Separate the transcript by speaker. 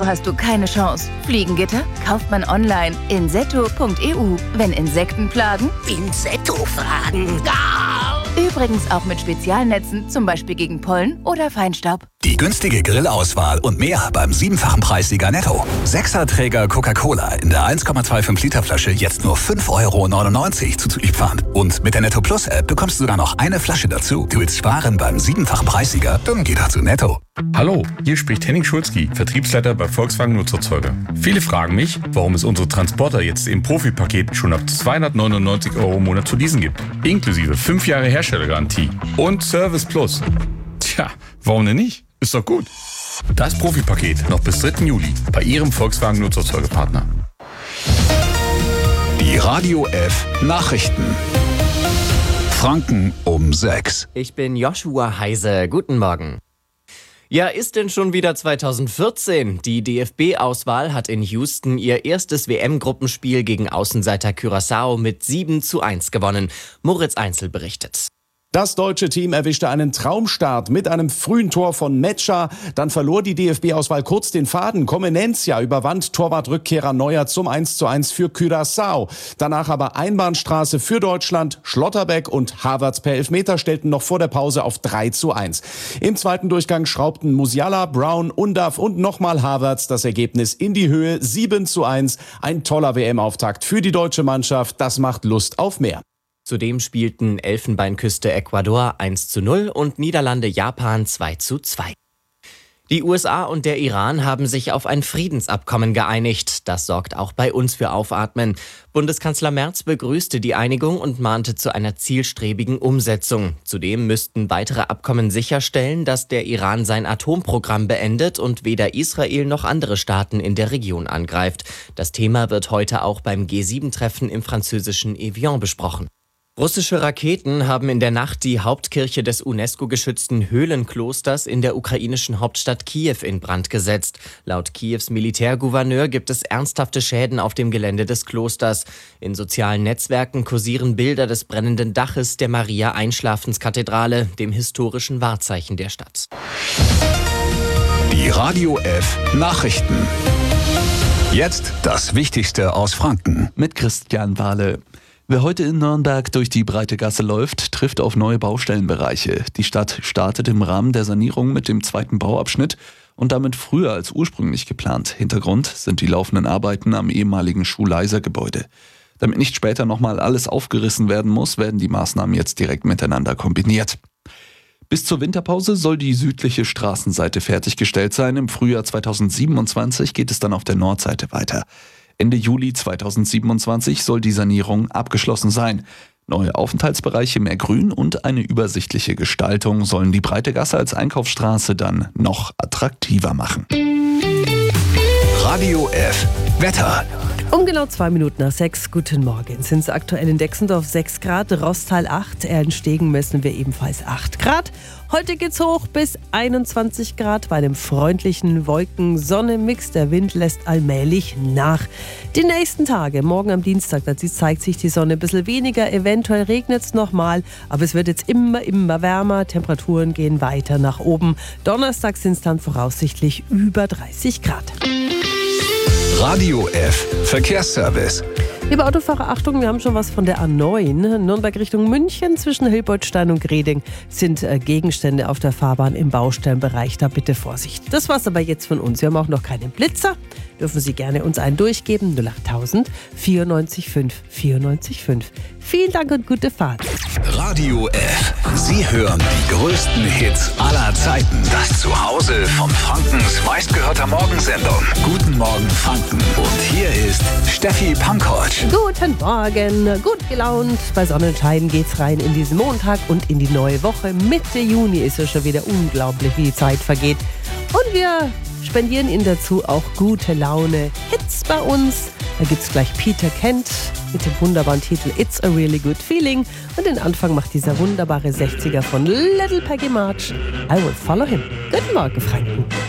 Speaker 1: hast du keine Chance. Fliegengitter kauft man online insetto.eu. Wenn Insekten plagen,
Speaker 2: Insetto fragen.
Speaker 1: übrigens auch mit Spezialnetzen, zum Beispiel gegen Pollen oder Feinstaub.
Speaker 3: Die günstige Grillauswahl und mehr beim 7-fachen Preissieger Netto. 6er-Träger Coca-Cola in der 1,25 Liter Flasche jetzt nur 5,99 € zuzüglich Pfand. Und mit der Netto Plus App bekommst du sogar noch eine Flasche dazu. Du willst sparen beim 7-fachen Preissieger? Dann geh doch zu Netto.
Speaker 4: Hallo, hier spricht Henning Schulzki, Vertriebsleiter bei Volkswagen Nutzerzeuger. Viele fragen mich, warum es unsere Transporter jetzt im Profipaket schon ab 299 € im Monat zu leasen gibt. Inklusive 5 Jahre Herstellergarantie und Service Plus. Tja, warum denn nicht? Ist doch gut. Das Profipaket noch bis 3. Juli bei Ihrem Volkswagen Nutzerzeugerpartner.
Speaker 3: Die Radio F Nachrichten. Franken um 6.
Speaker 5: Ich bin Joshua Heise. Guten Morgen. Ja, ist denn schon wieder 2014? Die DFB-Auswahl hat in Houston ihr erstes WM-Gruppenspiel gegen Außenseiter Curaçao mit 7:1 gewonnen. Moritz Einzel berichtet.
Speaker 6: Das deutsche Team erwischte einen Traumstart mit einem frühen Tor von Metscher. Dann verlor die DFB-Auswahl kurz den Faden. Comenencia überwand Torwartrückkehrer Neuer zum 1:1 für Curaçao. Danach aber Einbahnstraße für Deutschland. Schlotterbeck und Havertz per Elfmeter stellten noch vor der Pause auf 3:1. Im zweiten Durchgang schraubten Musiala, Brown, Undav und nochmal Havertz das Ergebnis in die Höhe. 7:1. Ein toller WM-Auftakt für die deutsche Mannschaft. Das macht Lust auf mehr.
Speaker 5: Zudem spielten Elfenbeinküste Ecuador 1:0 und Niederlande-Japan 2:2. Die USA und der Iran haben sich auf ein Friedensabkommen geeinigt. Das sorgt auch bei uns für Aufatmen. Bundeskanzler Merz begrüßte die Einigung und mahnte zu einer zielstrebigen Umsetzung. Zudem müssten weitere Abkommen sicherstellen, dass der Iran sein Atomprogramm beendet und weder Israel noch andere Staaten in der Region angreift. Das Thema wird heute auch beim G7-Treffen im französischen Evian besprochen. Russische Raketen haben in der Nacht die Hauptkirche des UNESCO-geschützten Höhlenklosters in der ukrainischen Hauptstadt Kiew in Brand gesetzt. Laut Kiews Militärgouverneur gibt es ernsthafte Schäden auf dem Gelände des Klosters. In sozialen Netzwerken kursieren Bilder des brennenden Daches der Maria-Einschlafenskathedrale, dem historischen Wahrzeichen der Stadt.
Speaker 3: Die Radio F Nachrichten. Jetzt das Wichtigste aus Franken.
Speaker 7: Mit Christian Wahle. Wer heute in Nürnberg durch die Breite Gasse läuft, trifft auf neue Baustellenbereiche. Die Stadt startet im Rahmen der Sanierung mit dem 2. Bauabschnitt und damit früher als ursprünglich geplant. Hintergrund sind die laufenden Arbeiten am ehemaligen Schulleiser-Gebäude. Damit nicht später nochmal alles aufgerissen werden muss, werden die Maßnahmen jetzt direkt miteinander kombiniert. Bis zur Winterpause soll die südliche Straßenseite fertiggestellt sein. Im Frühjahr 2027 geht es dann auf der Nordseite weiter. Ende Juli 2027 soll die Sanierung abgeschlossen sein. Neue Aufenthaltsbereiche, mehr Grün und eine übersichtliche Gestaltung sollen die Breite Gasse als Einkaufsstraße dann noch attraktiver machen.
Speaker 3: Radio F Wetter.
Speaker 8: Um genau 2 Minuten nach 6, guten Morgen, sind es aktuell in Dexendorf 6 Grad, Rostal 8, Erlenstegen messen wir ebenfalls 8 Grad. Heute geht's hoch bis 21 Grad bei einem freundlichen Wolken-Sonne-Mix. Der Wind lässt allmählich nach. Die nächsten Tage, morgen am Dienstag, da zeigt sich die Sonne ein bisschen weniger, eventuell regnet es nochmal, aber es wird jetzt immer wärmer, Temperaturen gehen weiter nach oben. Donnerstag sind es dann voraussichtlich über 30 Grad.
Speaker 3: Radio F Verkehrsservice.
Speaker 8: Liebe Autofahrer, Achtung, wir haben schon was von der A9. Nürnberg Richtung München zwischen Hilbertstein und Greding sind Gegenstände auf der Fahrbahn im Baustellenbereich. Da bitte Vorsicht. Das war's aber jetzt von uns. Wir haben auch noch keinen Blitzer. Dürfen Sie gerne uns einen durchgeben. 08000 94 5 94 5. Vielen Dank und gute Fahrt.
Speaker 3: Radio F. Sie hören die größten Hits aller Zeiten. Das Zuhause von Frankens meistgehörter Morgensendung. Guten Morgen Franken. Und hier ist Steffi Pankovic.
Speaker 8: Guten Morgen, gut gelaunt. Bei Sonnenschein geht's rein in diesen Montag und in die neue Woche. Mitte Juni ist es schon wieder unglaublich, wie die Zeit vergeht. Und wir spendieren Ihnen dazu auch gute Laune. Hits bei uns. Da gibt's gleich Peter Kent mit dem wunderbaren Titel It's a Really Good Feeling. Und den Anfang macht dieser wunderbare 60er von Little Peggy March. I Will Follow Him. Guten Morgen, Franken.